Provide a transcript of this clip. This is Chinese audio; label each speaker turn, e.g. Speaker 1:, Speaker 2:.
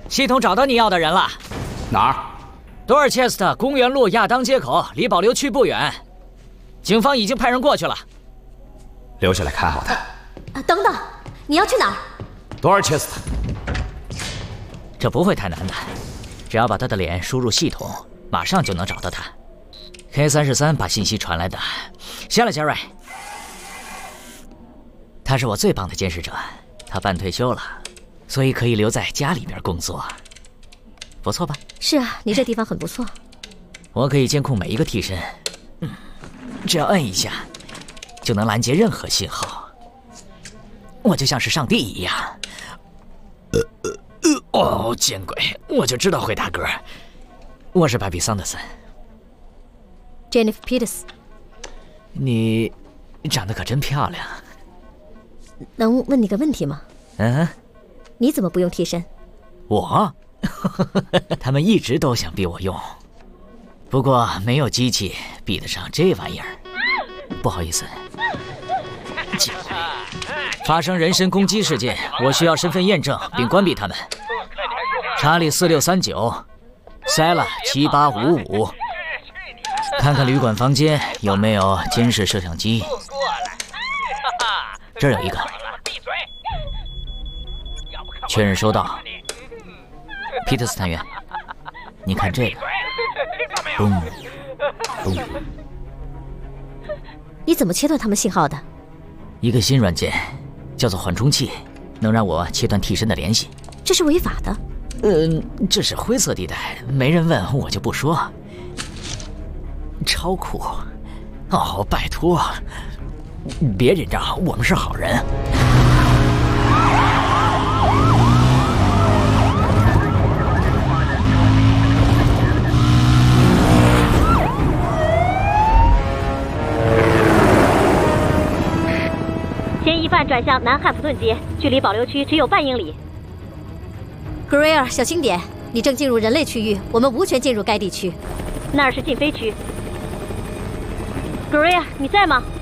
Speaker 1: 系统找到你要的人了。
Speaker 2: 哪儿？
Speaker 1: 多尔切斯特公园路亚当街口，离保留区不远。警方已经派人过去了。
Speaker 2: 留下来看好他。
Speaker 3: 等等，你要去哪儿？
Speaker 2: 多尔切斯特。
Speaker 1: 这不会太难的，只要把他的脸输入系统，马上就能找到他。K33把信息传来的。谢了，杰瑞。他是我最棒的监视者，他半退休了，所以可以留在家里边工作。不错吧？
Speaker 3: 是啊，你这地方很不错。
Speaker 1: 我可以监控每一个替身，只要摁一下，就能拦截任何信号。我就像是上帝一样。哦，见鬼！我就知道会打嗝。我是芭比·桑德森。
Speaker 3: Jennifer Peters。
Speaker 1: 你长得可真漂亮。
Speaker 3: 能问你个问题吗？你怎么不用替身？
Speaker 1: 我？他们一直都想逼我用，不过没有机器比得上这玩意儿。不好意思，发生人身攻击事件，我需要身份验证并关闭他们。查理4639，塞拉7855，看看旅馆房间有没有监视摄像机。这儿有一个。确认收到。皮特斯探员，你看这个，嘣嘣。
Speaker 3: 你怎么切断他们信号的？
Speaker 1: 一个新软件，叫做缓冲器，能让我切断替身的联系。
Speaker 3: 这是违法的。
Speaker 1: 这是灰色地带，没人问我就不说。超酷！哦，拜托，别忍着，我们是好人。
Speaker 4: 嫌疑犯转向南汉普顿街，距离保留区只有半英里。
Speaker 3: 格瑞尔，小心点！你正进入人类区域，我们无权进入该地区。
Speaker 4: 那儿是禁飞区。格瑞尔，你在吗？